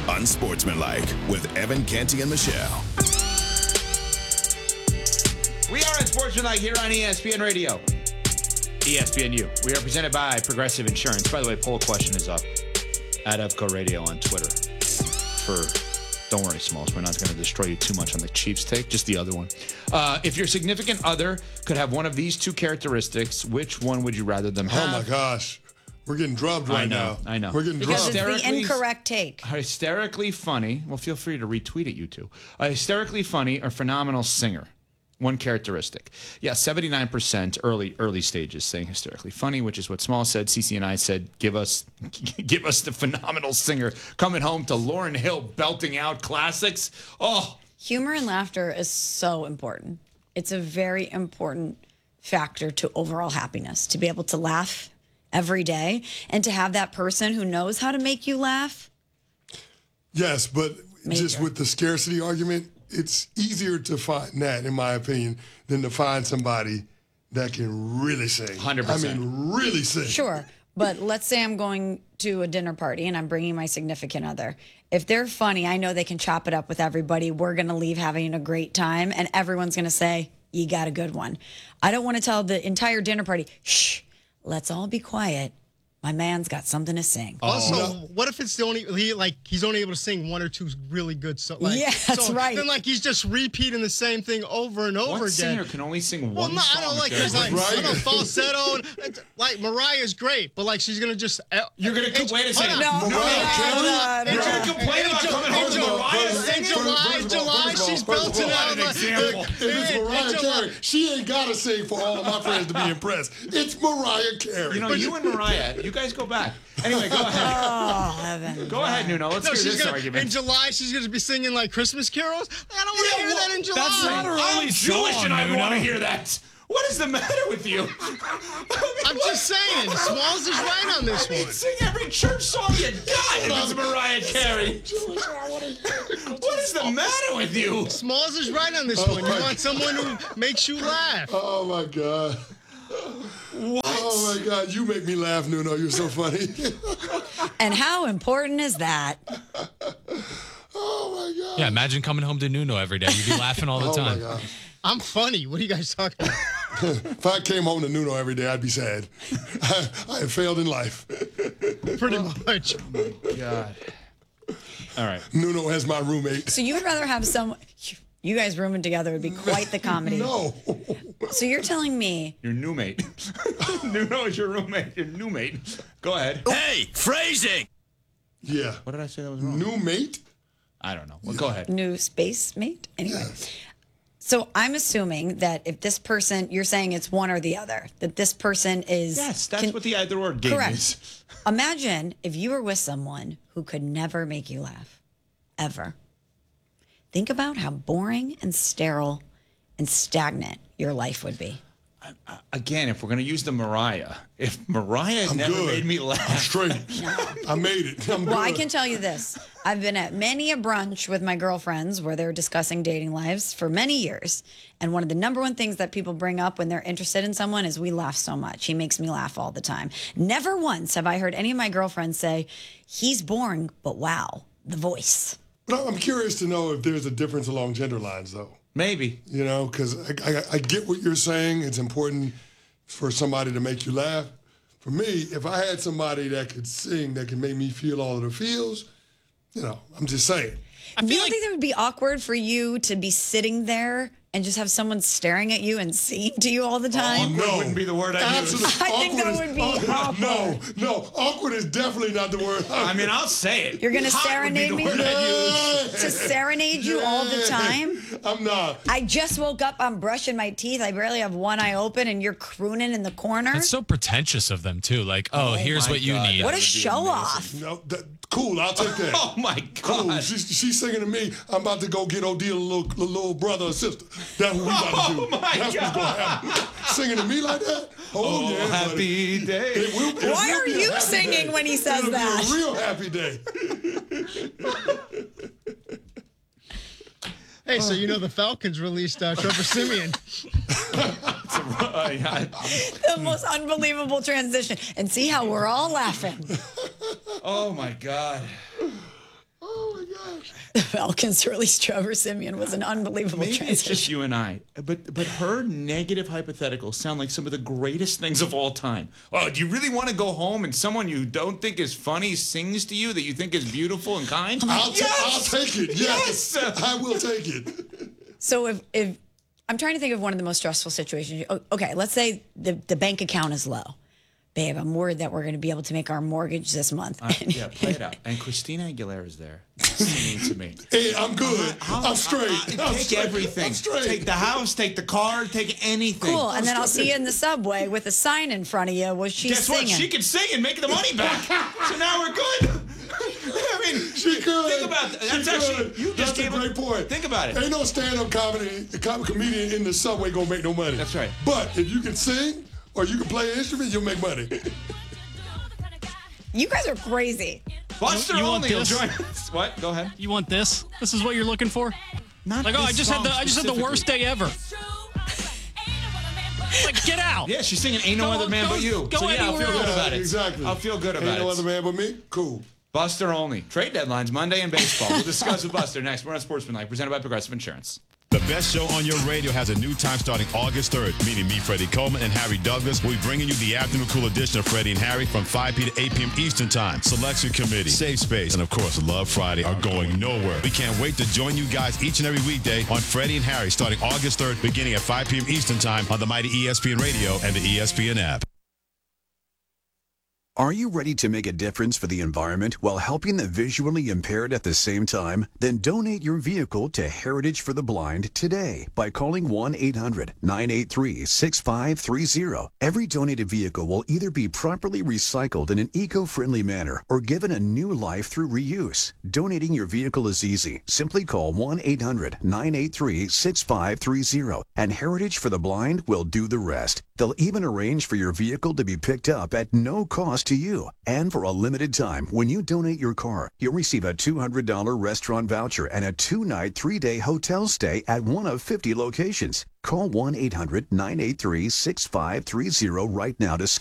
Unsportsmanlike with Evan Canty and Michelle. We are Unsportsmanlike here on ESPN Radio. ESPNU. We are presented by Progressive Insurance. By the way, poll question is up at EVCO Radio on Twitter. Don't worry, Smalls, we're not going to destroy you too much on the Chiefs take, just the other one. If your significant other could have one of these two characteristics, which one would you rather them have? Oh, my gosh. We're getting drubbed right now. I know. We're getting Because drubbed. it's the incorrect take. Hysterically funny. Well, feel free to retweet it, you two. Hysterically funny or phenomenal singer. One characteristic. Yeah, 79% early stages saying hysterically funny, which is what Small said. CC and I said, give us the phenomenal singer coming home to Lauryn Hill belting out classics. Oh, Humor and laughter is so important. It's a very important factor to overall happiness, to be able to laugh every day and to have that person who knows how to make you laugh. Yes, but just Major. with the scarcity argument, it's easier to find that, in my opinion, than to find somebody that can really sing. 100%. I mean, really sing. Sure, but let's say I'm going to a dinner party and I'm bringing my significant other. If they're funny, I know they can chop it up with everybody. We're going to leave having a great time, and everyone's going to say, you got a good one. I don't want to tell the entire dinner party, shh, let's all be quiet. My man's got something to sing. Also, what if it's the only he's only able to sing one or two really good songs? Yeah, that's right. Then he's just repeating the same thing over and over what again. singer can only sing one I song? don't like there's Right. falsetto and Mariah's great, but she's gonna just You're going to wait a second. No, Mariah Carey? You're going to complain about coming home to Mariah singing? In July, she's belting out. If it's Mariah Carey, she ain't got to sing for all of my friends to be impressed. It's Mariah Carey. You know, you and Mariah, you guys go back. Anyway, go ahead. Oh, heaven. Go ahead, Nuno. Let's hear this argument. In July, she's gonna be singing Christmas carols. I don't want to hear that in July. That's not her I'm only Jewish song, and I Nuno. want to hear that. What is the matter with you? I'm just saying, Smalls is right on this one. Sing every church song you got if it's Mariah Carey. What is the matter with you? Smalls is right on this one. You want someone who makes you laugh. Oh, my God. What? Oh, my God. You make me laugh, Nuno. You're so funny. And how important is that? Oh, my God. Yeah, imagine coming home to Nuno every day. You'd be laughing all the Oh, my time. God. I'm funny. What are you guys talking about? If I came home to Nuno every day, I'd be sad. I had failed in life. Pretty much. God. All right. Nuno as my roommate. So you would rather have you guys rooming together would be quite the comedy. No. So you're telling me Your new mate. Nuno is your roommate. Your new mate. Go ahead. Hey, phrasing! Yeah. What did I say that was wrong? New mate? I don't know. Well, go ahead. new space mate? Anyway. So I'm assuming that if this person, you're saying it's one or the other, that this person is... Yes, that's what the either or game Correct. is. Imagine if you were with someone who could never make you laugh, ever. Think about how boring and sterile and stagnant your life would be. Again, if we're going to use the Mariah, if Mariah I'm never good. made me I'm laugh, straight. I made it. I'm Well, good. I can tell you this. I've been at many a brunch with my girlfriends where they're discussing dating lives for many years. And one of the number one things that people bring up when they're interested in someone is we laugh so much. He makes me laugh all the time. Never once have I heard any of my girlfriends say, he's boring, but wow, the voice. But I'm curious to know if there's a difference along gender lines, though. maybe. You know, because I get what you're saying. It's important for somebody to make you laugh. For me, if I had somebody that could sing, that could make me feel all of the feels, you know, I'm just saying. You don't think that would be awkward for you to be sitting there and just have someone staring at you and singing to you all the time? Awkward wouldn't be the word I'd use. Absolutely. I think that would be awkward. No, awkward is definitely not the word. I mean, I'll say it. You're going to Hot would be serenade the me? word I'd use. To serenade you all the time? I'm not. I just woke up, I'm brushing my teeth, I barely have one eye open, and you're crooning in the corner? It's so pretentious of them, too. Like, oh, here's my what you God. need. What a show off. No, cool, I'll take that. Oh my Cool. God. She's singing to me. I'm about to go get Odile a little brother or sister. That's what we about to do. Oh, my That's what's gonna happen. Singing to me like that? Oh, yeah, buddy. happy day. It will Why are be a you happy singing day. when he says It'll that? Be a real happy day. Hey, so you know the Falcons released Trevor Siemian. The most unbelievable transition. And see how we're all laughing. Oh my God. Oh my gosh. Falcons to release Trevor Siemian was an unbelievable Maybe transition. it's just you and I, but her negative hypotheticals sound like some of the greatest things of all time. Oh, do you really want to go home and someone you don't think is funny sings to you that you think is beautiful and kind? I'll take it. Yes. I will take it. So if I'm trying to think of one of the most stressful situations. Okay, let's say the bank account is low. Babe, I'm worried that we're going to be able to make our mortgage this month. Yeah, play it out. And Christina Aguilera is there singing to me. Hey, I'm good. I'm straight. Take everything. I'm straight. Take the house, take the car, take anything. Cool, and then I'll see you in the subway with a sign in front of you. Was she Guess singing? what? She can sing and make the money back. So now we're good. I mean, She could. think about that. That's She actually could. you just That's a gave great point. Think about it. Ain't no stand-up comedian in the subway gonna make no money. That's right. But if you can sing or you can play an instrument, you'll make money. You guys are crazy. Buster You want only will this? join us. What? Go ahead. You want this? This is what you're looking for? Not Like, oh, I this just song had the worst specifically. day ever. Like, get out. Yeah, she's singing "Ain't No Go- Other Man go- But You." go So yeah, I'll feel anywhere good else. about it. Exactly. I'll feel good about Ain't no it. other man but me? Cool. Buster only. Trade deadlines Monday in baseball. We'll discuss with Buster next. We're on Sportsmanlike, presented by Progressive Insurance. The best show on your radio has a new time starting August 3rd, meaning me, Freddie Coleman, and Harry Douglas. We'll be bringing you the afternoon cool edition of Freddie and Harry from 5 p. to 8 p.m. Eastern Time. Selection Committee, Safe Space, and of course, Love Friday are going nowhere. We can't wait to join you guys each and every weekday on Freddie and Harry starting August 3rd, beginning at 5 p.m. Eastern Time on the mighty ESPN Radio and the ESPN app. Are you ready to make a difference for the environment while helping the visually impaired at the same time? Then donate your vehicle to Heritage for the Blind today by calling 1-800-983-6530. Every donated vehicle will either be properly recycled in an eco-friendly manner or given a new life through reuse. Donating your vehicle is easy. Simply call 1-800-983-6530 and Heritage for the Blind will do the rest. They'll even arrange for your vehicle to be picked up at no cost to you. And for a limited time, when you donate your car, you'll receive a $200 restaurant voucher and a 2-night, 3-day hotel stay at one of 50 locations. Call 1-800-983-6530 right now to